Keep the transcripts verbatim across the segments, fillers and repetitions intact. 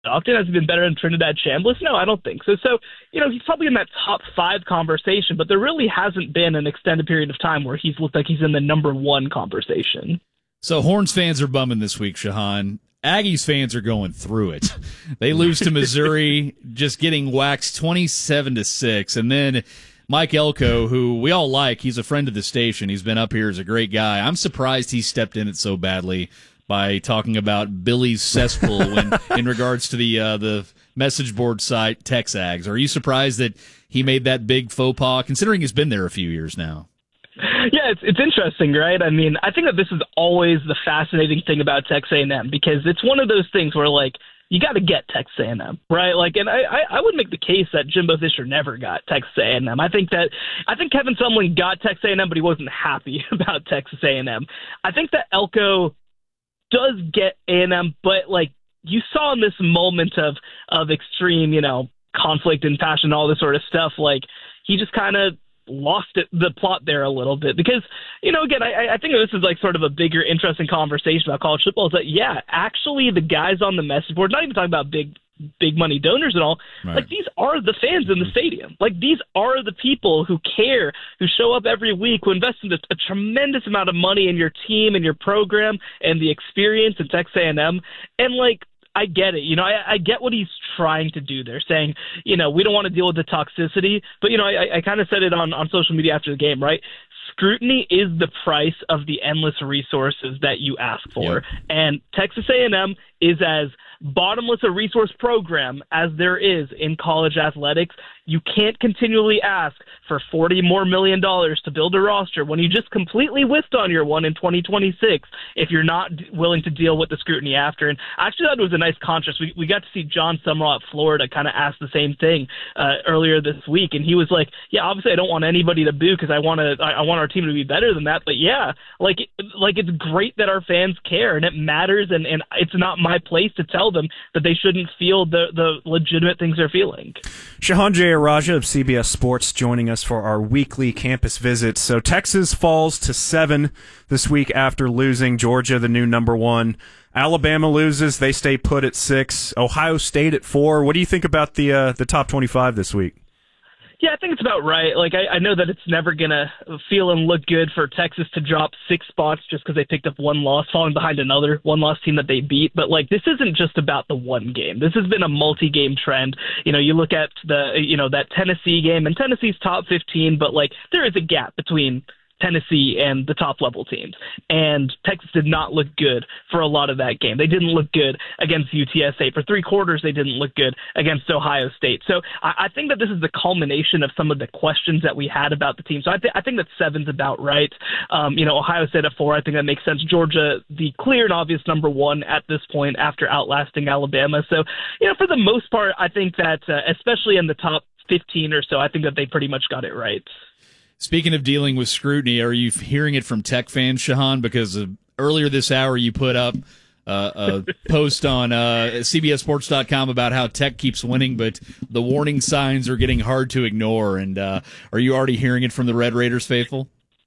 Stockton? Has he been better than Trinidad Chambliss? No, I don't think so. So, you know, he's probably in that top five conversation, but there really hasn't been an extended period of time where he's looked like he's in the number one conversation. So Horns fans are bumming this week, Shahan. Aggies fans are going through it. They lose to Missouri, just getting waxed twenty-seven to six, and then Mike Elko, who we all like, he's a friend of the station. He's been up here as a great guy. I'm surprised he stepped in it so badly by talking about Billy's cesspool when, in regards to the uh, the message board site Texags. Are you surprised that he made that big faux pas, considering he's been there a few years now? Yeah, it's it's interesting, right? I mean, I think that this is always the fascinating thing about Texas A and M, because it's one of those things where, like, you got to get Texas A and M, right? Like, and I, I, I would make the case that Jimbo Fisher never got Texas A and M. I think that I think Kevin Sumlin got Texas A and M, but he wasn't happy about Texas A and M. I think that Elko does get A and M, but like you saw in this moment of of extreme, you know, conflict and passion, all this sort of stuff, like he just kind of lost it, the plot there a little bit, because, you know, again, I, I think this is like sort of a bigger, interesting conversation about college football. Is that, yeah, actually the guys on the message board, not even talking about big, big money donors and all, right. Like these are the fans in the stadium. Like these are the people who care, who show up every week, who invest in a, a tremendous amount of money in your team and your program and the experience in Texas A and M. And like, I get it. You know, I, I get what he's trying to do there, saying, you know, we don't want to deal with the toxicity. But, you know, I, I kind of said it on, on social media after the game, right? Scrutiny is the price of the endless resources that you ask for. Yep. And Texas A and M is as bottomless a resource program as there is in college athletics. You can't continually ask for forty more million dollars to build a roster when you just completely whiffed on your one in twenty twenty-six if you're not d- willing to deal with the scrutiny after. And I actually thought it was a nice contrast. We we got to see John Summerall at Florida kind of ask the same thing uh, earlier this week, and he was like, yeah, obviously I don't want anybody to boo because I want to I, I want our team to be better than that, but yeah, like like it's great that our fans care and it matters, and, and it's not my place to tell them that they shouldn't feel the, the legitimate things they're feeling. Shahan Jayaraja of C B S Sports joining us for our weekly campus visit. So Texas falls to seven this week after losing. Georgia, the new number one. Alabama loses. They stay put at six. Ohio State at four. What do you think about the uh, the top twenty-five this week? Yeah, I think it's about right. Like, I, I know that it's never going to feel and look good for Texas to drop six spots just because they picked up one loss, falling behind another one-loss team that they beat. But, like, this isn't just about the one game. This has been a multi-game trend. You know, you look at the, you know, that Tennessee game, and Tennessee's top fifteen, but, like, there is a gap between Tennessee and the top level teams. And Texas did not look good for a lot of that game. They didn't look good against U T S A. For three quarters, they didn't look good against Ohio State. So I, I think that this is the culmination of some of the questions that we had about the team. So I, th- I think that seven's about right. Um, you know, Ohio State at four, I think that makes sense. Georgia, the clear and obvious number one at this point after outlasting Alabama. So, you know, for the most part, I think that, uh, especially in the top fifteen or so, I think that they pretty much got it right. Speaking of dealing with scrutiny, are you hearing it from Tech fans, Shahan? Because uh, earlier this hour you put up uh, a post on uh, C B S Sports dot com about how Tech keeps winning, but the warning signs are getting hard to ignore. And uh, are you already hearing it from the Red Raiders faithful?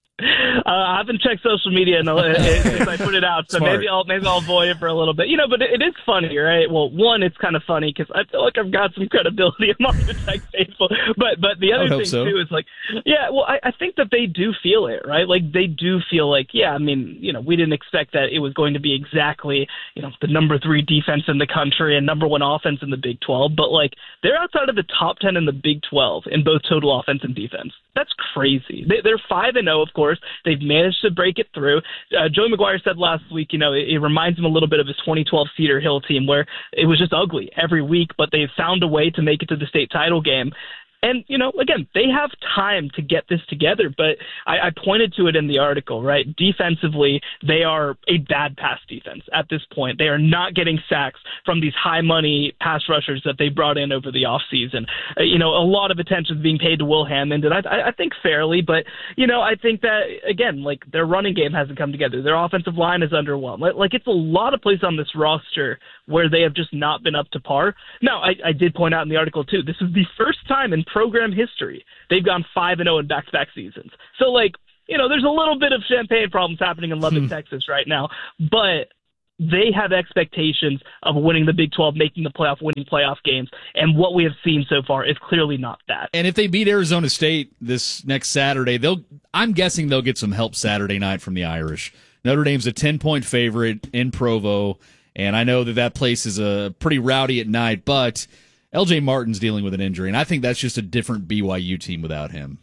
Uh, I haven't checked social media in a, since I put it out, so Smart. maybe I'll maybe I'll avoid it for a little bit. You know, but it, it is funny, right? Well, one, it's kind of funny because I feel like I've got some credibility among the Tech faithful. But but the other thing so. too is like, yeah, well, I, I think that they do feel it, right? Like they do feel like, yeah, I mean, you know, we didn't expect that it was going to be exactly, you know, the number three defense in the country and number one offense in the Big twelve, but like they're outside of the top ten in the Big twelve in both total offense and defense. That's crazy. They, they're five and zero, of course. They've managed to break it through. Uh, Joey McGuire said last week, you know, it, it reminds him a little bit of his twenty twelve Cedar Hill team where it was just ugly every week, but they've found a way to make it to the state title game. And, you know, again, they have time to get this together, but I, I pointed to it in the article, right? Defensively, they are a bad pass defense at this point. They are not getting sacks from these high-money pass rushers that they brought in over the offseason. Uh, you know, a lot of attention is being paid to Will Hammond, and I, I think fairly, but, you know, I think that, again, like, their running game hasn't come together. Their offensive line is underwhelmed. Like, like it's a lot of places on this roster where they have just not been up to par. Now, I, I did point out in the article, too, this is the first time in program history they've gone five and oh in back-to-back seasons. So, like, you know, there's a little bit of champagne problems happening in Lubbock, hmm. Texas right now, but they have expectations of winning the Big twelve, making the playoff, winning playoff games, and what we have seen so far is clearly not that. And if they beat Arizona State this next Saturday, they'll I'm guessing they'll get some help Saturday night from the Irish. Notre Dame's a ten-point favorite in Provo, and I know that that place is a pretty rowdy at night, but L J Martin's dealing with an injury, and I think that's just a different B Y U team without him.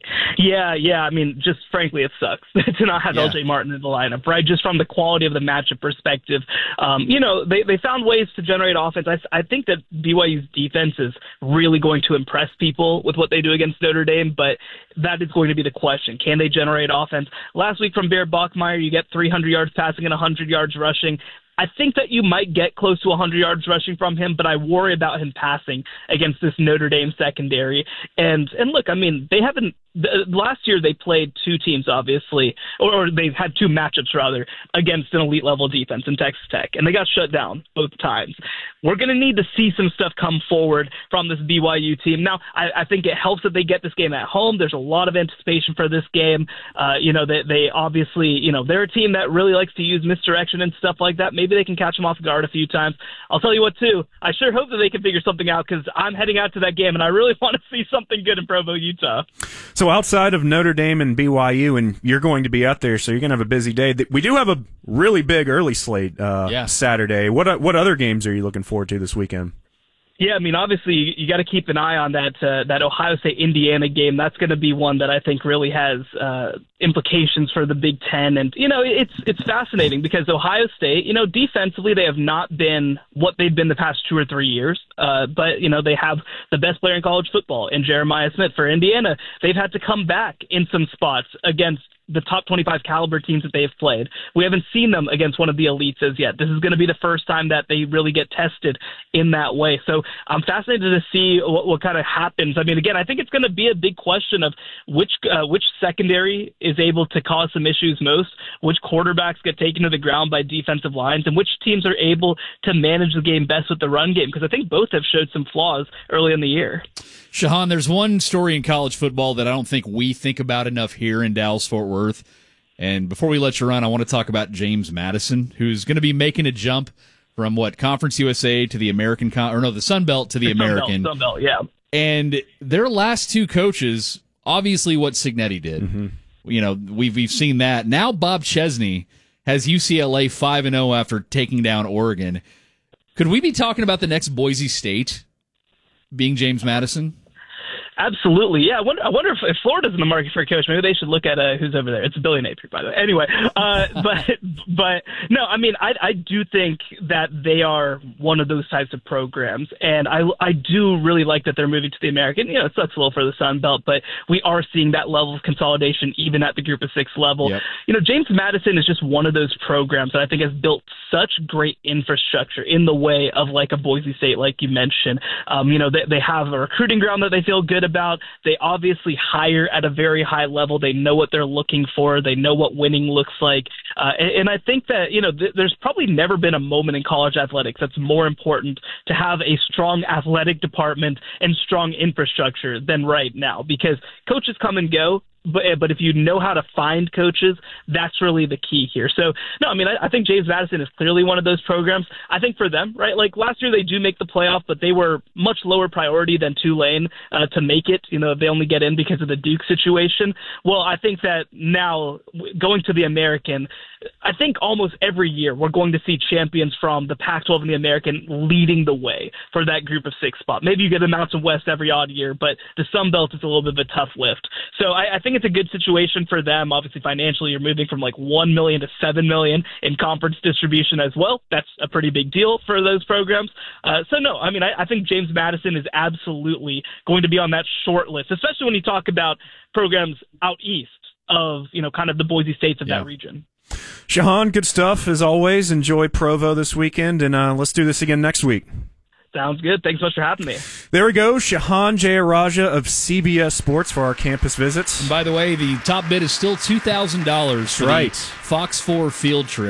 Yeah, yeah. I mean, just frankly, it sucks to not have yeah. L J Martin in the lineup, right? Just from the quality of the matchup perspective. Um, you know, they, they found ways to generate offense. I, I think that B Y U's defense is really going to impress people with what they do against Notre Dame, but that is going to be the question. Can they generate offense? Last week from Bear Bachmeier, you get three hundred yards passing and one hundred yards rushing. I think that you might get close to one hundred yards rushing from him, but I worry about him passing against this Notre Dame secondary. And and look, I mean, they haven't – last year they played two teams, obviously, or, or they've had two matchups, rather, against an elite-level defense in Texas Tech, and they got shut down both times. We're going to need to see some stuff come forward from this B Y U team. Now, I, I think it helps that they get this game at home. There's a lot of anticipation for this game. Uh, you know, they, they obviously – you know, they're a team that really likes to use misdirection and stuff like that. Maybe they can catch them off guard a few times. I'll tell you what, too. I sure hope that they can figure something out because I'm heading out to that game, and I really want to see something good in Provo, Utah. So outside of Notre Dame and B Y U, and you're going to be out there, so you're going to have a busy day. We do have a really big early slate uh, yeah. Saturday. What what other games are you looking forward to this weekend? Yeah, I mean, obviously, you, you got to keep an eye on that uh, that Ohio State-Indiana game. That's going to be one that I think really has uh, implications for the Big Ten. And, you know, it's it's fascinating because Ohio State, you know, defensively, they have not been what they've been the past two or three years. Uh, but, you know, they have the best player in college football in Jeremiah Smith. For Indiana, they've had to come back in some spots against the top twenty-five caliber teams that they've played. We haven't seen them against one of the elites as yet. This is going to be the first time that they really get tested in that way. So I'm fascinated to see what, what kind of happens. I mean, again, I think it's going to be a big question of which uh, which secondary is able to cause some issues most, which quarterbacks get taken to the ground by defensive lines, and which teams are able to manage the game best with the run game, because I think both have showed some flaws early in the year. Shahan, there's one story in college football that I don't think we think about enough here in Dallas-Fort Worth. And before we let you run, I want to talk about James Madison, who's going to be making a jump from, what, Conference U S A to the American, Con- or no, the Sun Belt to the, the American. Sun Belt, Sun Belt, yeah. And their last two coaches, obviously what Cignetti did. Mm-hmm. You know, we've, we've seen that. Now Bob Chesney has U C L A five and oh after taking down Oregon. Could we be talking about the next Boise State being James Madison? Absolutely, yeah. I wonder, I wonder if, if Florida's in the market for a coach. Maybe they should look at uh, who's over there. It's Billy Napier, by the way. Anyway, uh, but but no, I mean, I I do think that they are one of those types of programs, and I I do really like that they're moving to the American. You know, it sucks a little for the Sun Belt, but we are seeing that level of consolidation even at the Group of Six level. Yep. You know, James Madison is just one of those programs that I think has built such great infrastructure in the way of like a Boise State, like you mentioned. Um, you know, they they have a recruiting ground that they feel good about. About. They obviously hire at a very high level. They know what they're looking for. They know what winning looks like. Uh, and, and I think that, you know, th- there's probably never been a moment in college athletics that's more important to have a strong athletic department and strong infrastructure than right now, because coaches come and go. But but if you know how to find coaches, that's really the key here. So, no, I mean, I, I think James Madison is clearly one of those programs. I think for them, right, like last year they do make the playoff, but they were much lower priority than Tulane uh, to make it. You know, they only get in because of the Duke situation. Well, I think that now going to the American, I think almost every year we're going to see champions from the Pac twelve and the American leading the way for that Group of Six spot. Maybe you get the Mountain West every odd year, but the Sun Belt is a little bit of a tough lift. So I, I think it's a good situation for them. Obviously, financially, you're moving from like one million to seven million in conference distribution as well. That's a pretty big deal for those programs. Uh, so no, I mean, I, I think James Madison is absolutely going to be on that short list, especially when you talk about programs out east of, you know, kind of the Boise States of yeah. that region. Shahan, good stuff as always. Enjoy Provo this weekend, and uh, let's do this again next week. Sounds good. Thanks so much for having me. There we go. Shahan Jayaraja of C B S Sports for our campus visits. And by the way, the top bid is still two thousand dollars for right. the Fox four field trips.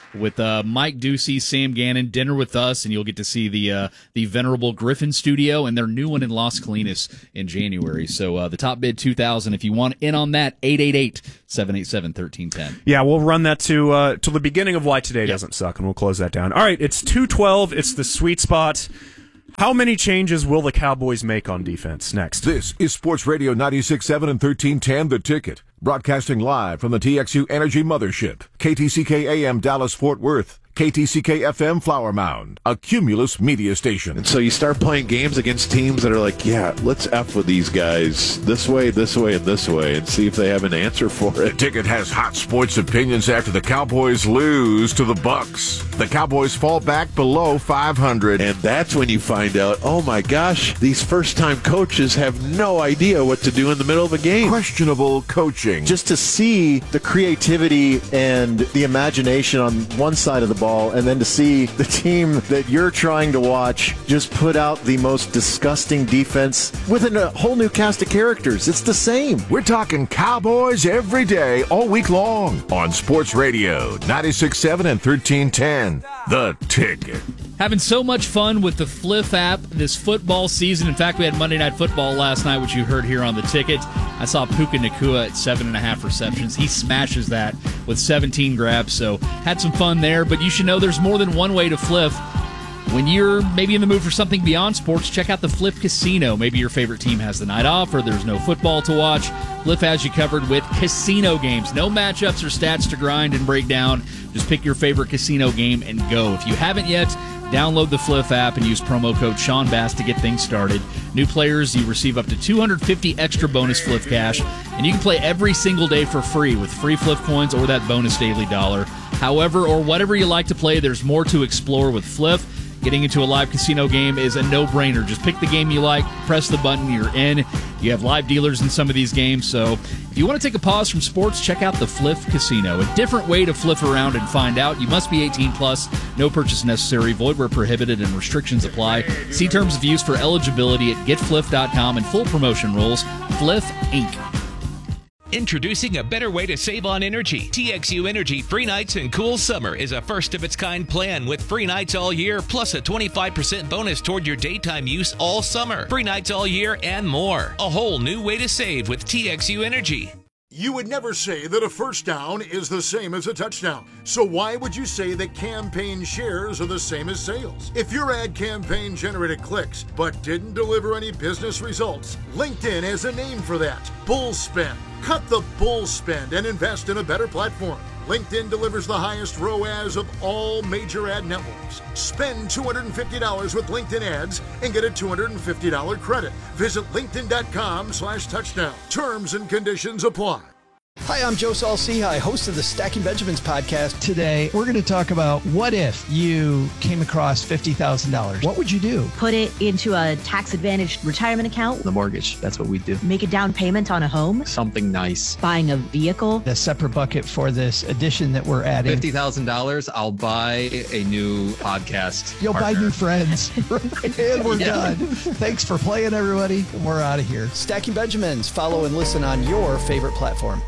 with uh, Mike Ducey, Sam Gannon, Dinner with Us, and you'll get to see the uh, the venerable Griffin Studio and their new one in Las Colinas in January. So uh, the top bid two thousand dollars. If you want in on that, eight eight eight, seven eight seven, one three one zero. Yeah, we'll run that to uh, to the beginning of Why Today yep. Doesn't Suck, and we'll close that down. All right, it's two twelve. It's the sweet spot. How many changes will the Cowboys make on defense? Next. This is Sports Radio ninety-six point seven and thirteen ten, The Ticket. Broadcasting live from the T X U Energy Mothership. K T C K A M Dallas Fort Worth. K T C K F M Flower Mound, a Cumulus media station. And so you start playing games against teams that are like, yeah, let's F with these guys this way, this way, and this way, and see if they have an answer for it. The Ticket has hot sports opinions after the Cowboys lose to the Bucks. The Cowboys fall back below five hundred. And that's when you find out, oh my gosh, these first-time coaches have no idea what to do in the middle of a game. Questionable coaching. Just to see the creativity and the imagination on one side of the ball, and then to see the team that you're trying to watch just put out the most disgusting defense with a whole new cast of characters. It's the same. We're talking Cowboys every day, all week long, on Sports Radio ninety-six point seven and thirteen ten. The Ticket. Having so much fun with the Fliff app this football season. In fact, we had Monday Night Football last night, which you heard here on The Ticket. I saw Puka Nacua at seven and a half receptions. He smashes that with seventeen grabs, so had some fun there. But you should know there's more than one way to Fliff. When you're maybe in the mood for something beyond sports, check out the Fliff Casino. Maybe your favorite team has the night off or there's no football to watch. Fliff has you covered with casino games. No matchups or stats to grind and break down. Just pick your favorite casino game and go. If you haven't yet, download the Fliff app and use promo code Sean Bass to get things started. New players, you receive up to two hundred fifty extra bonus Fliff cash, and you can play every single day for free with free Fliff coins or that bonus daily dollar. However, or whatever you like to play, there's more to explore with Fliff. Getting into a live casino game is a no-brainer. Just pick the game you like, press the button, you're in. You have live dealers in some of these games, so if you want to take a pause from sports, check out the Fliff Casino. A different way to fliff around and find out. You must be eighteen plus, no purchase necessary, void where prohibited, and restrictions apply. See terms of use for eligibility at get fliff dot com and full promotion rules. Fliff, Incorporated. Introducing a better way to save on energy. T X U Energy Free Nights and Cool Summer is a first-of-its-kind plan with free nights all year, plus a twenty-five percent bonus toward your daytime use all summer. Free nights all year and more. A whole new way to save with T X U Energy. You would never say that a first down is the same as a touchdown. So why would you say that campaign shares are the same as sales? If your ad campaign generated clicks but didn't deliver any business results, LinkedIn has a name for that. Bull spend. Cut the bull spend and invest in a better platform. LinkedIn delivers the highest R O A S of all major ad networks. Spend two hundred fifty dollars with LinkedIn ads and get a two hundred fifty dollars credit. Visit linkedin.com slash touchdown. Terms and conditions apply. Hi, I'm Joe Saul-Sehy, host of the Stacking Benjamins podcast. Today, we're going to talk about what if you came across fifty thousand dollars. What would you do? Put it into a tax-advantaged retirement account. The mortgage, that's what we do. Make a down payment on a home. Something nice. Buying a vehicle. A separate bucket for this addition that we're adding. fifty thousand dollars, I'll buy a new podcast You'll partner. buy new friends. And we're yeah. done. Thanks for playing, everybody. We're out of here. Stacking Benjamins. Follow and listen on your favorite platform.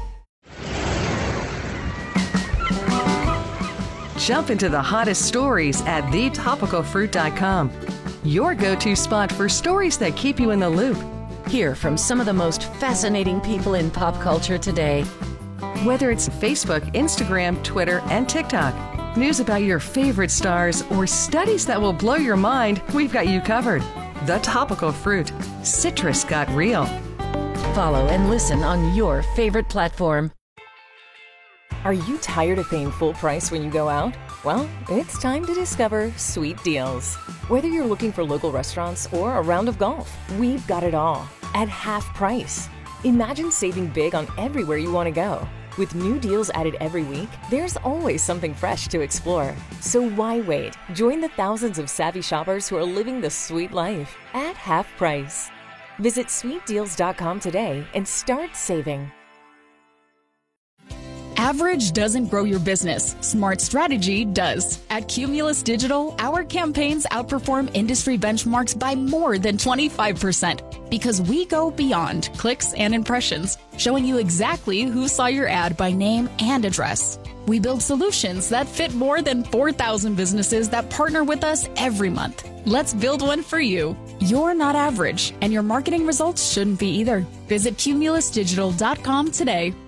Jump into the hottest stories at the topical fruit dot com. Your go-to spot for stories that keep you in the loop. Hear from some of the most fascinating people in pop culture today. Whether it's Facebook, Instagram, Twitter, and TikTok, news about your favorite stars, or studies that will blow your mind, we've got you covered. The Topical Fruit. Citrus got real. Follow and listen on your favorite platform. Are you tired of paying full price when you go out? Well, it's time to discover Sweet Deals. Whether you're looking for local restaurants or a round of golf, we've got it all at half price. Imagine saving big on everywhere you want to go. With new deals added every week, there's always something fresh to explore. So why wait? Join the thousands of savvy shoppers who are living the sweet life at half price. Visit sweet deals dot com today and start saving. Average doesn't grow your business. Smart strategy does. At Cumulus Digital, our campaigns outperform industry benchmarks by more than twenty-five percent because we go beyond clicks and impressions, showing you exactly who saw your ad by name and address. We build solutions that fit more than four thousand businesses that partner with us every month. Let's build one for you. You're not average, and your marketing results shouldn't be either. Visit cumulus digital dot com today.